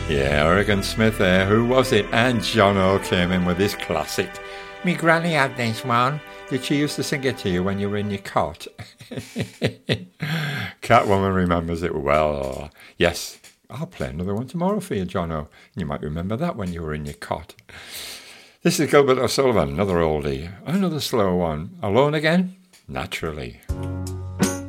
Yeah, Oregon Smith there. Who was it? And John O came in with his classic. Me granny had this one. Did she used to sing it to you when you were in your cot? Catwoman remembers it well. Yes, I'll play another one tomorrow for you, John O. You might remember that when you were in your cot. This is Gilbert O'Sullivan, another oldie, another slow one. Alone again? Naturally.